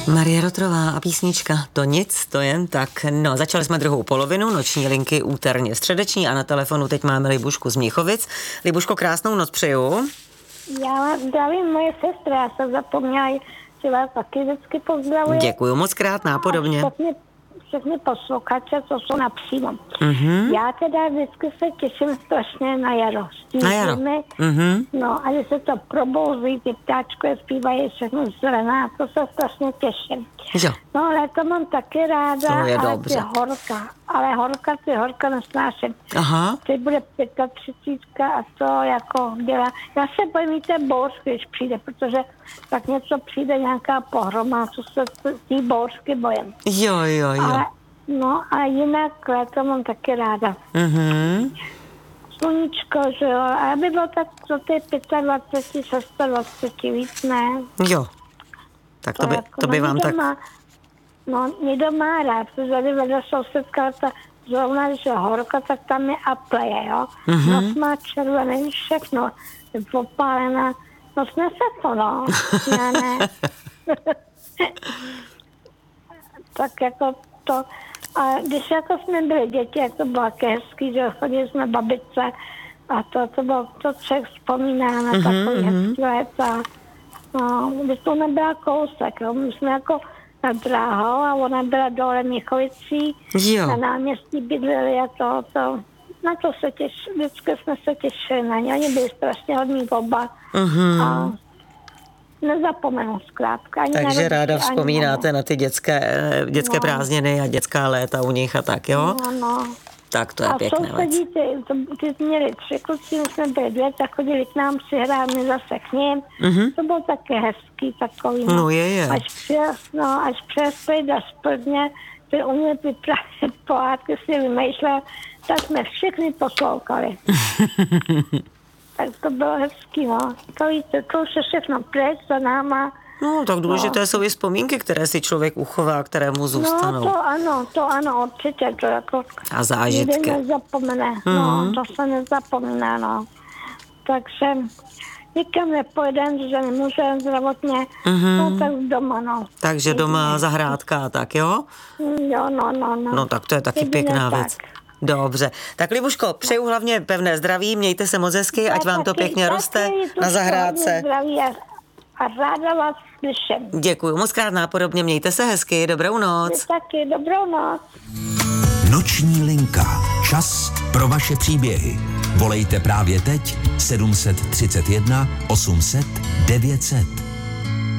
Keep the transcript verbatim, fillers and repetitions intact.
Marie Rotrová a písnička To nic, to jen tak. No, začali jsme druhou polovinu, noční linky úterně středeční a na telefonu teď máme Libušku z Mnichovic. Libuško, krásnou noc přeju. Já zdravím moje sestra, já jsem zapomněla, že vás taky vždycky pozdravuji. Děkuju moc krát, nápodobně. Všechny, všechny posluchače, co jsou napřímo. Mm-hmm. Já teda vždycky se těším strašně na jaro. Na jaro. Mm-hmm. No a když se to probouzí, ty ptáčkové zpívají všechno zelená, to se strašně těším. Jo. No ale to mám taky ráda, To je ale dobře. ty horka, ale horka, ty horka nesnáším. Aha. Teď bude třicítka a to jako dělá. Já se bojím i té bouřky, když přijde, protože tak něco přijde, nějaká pohroma, co se té bouřky bojím. Jo, jo, jo. Ale, no a jinak léto mám taky ráda. Mhm. Sluníčko, že jo, a aby bylo tak do té dvacet pět, dvacet šest víc, ne? Jo. Tak to by, jako, to by no, vám tak... Má, no, někdo má rád, protože tady vedle sousedka, ta zrovna, když je horka, tak tam je apleje, jo. Mhm. Nos má červený, všechno, je popálená, no snese to, no. Já ne. Tak jako to, a když jako jsme byli děti, jak to bylo také hezký, že chodili jsme babice a to, to bylo, to člověk vzpomíná na Mhm, takový mhm. hezký léta. No, když to nebyla kousek, jo. My jsme jako na dráhou a ona byla dole Mnichovicí, Jo. na náměstí bydleli a to, to, na to se těšili, vždycky jsme se těšili na ně, oni byli strašně hodní oba Mhm. a nezapomenu zkrátka. Ani Takže na ráda rodiče, ani vzpomínáte na na ty dětské, dětské No. prázdniny a dětská léta u nich a tak, jo? No, no. Tak to je A pěkné věc. sousedí, ty, to, ty měli tři kluci, my jsme byli dvě, tak chodili k nám si hrát, my zase k ním. Mhm. To bylo také hezký takový. No je, je. Až přes, no, až přes do Splzně, ty uměli vyprávět pohádky, si vymýšlel, tak jsme všechny poslouchali. Tak to bylo hezký, no. To víte, to už je všechno pryč za náma. No, tak důležité no. jsou i vzpomínky, které si člověk uchová, které mu zůstanou. No, to ano, to ano, určitě, to jako... A zážitky. Nikdy nezapomene, Mhm. no, to se nezapomíná, no. Takže nikam nepojedem, že nemůžeme zdravotně, Mhm. no tak doma, no. Takže doma zahrádka a tak, jo? Mm, Jo, no, no, no. No tak to je taky Jedině pěkná tak. věc. Dobře. Tak Libuško, přeju hlavně pevné zdraví, mějte se moc hezky, ať Já vám to taky- pěkně taky roste tu na hodně zahrádce. Zdraví a, a ráda vás slyším. Děkuju moc krát nápodobně, mějte se hezky, dobrou Vy noc. taky, dobrou noc. Noční linka. Čas pro vaše příběhy. Volejte právě teď sedm set třicet jedna osm set devět set.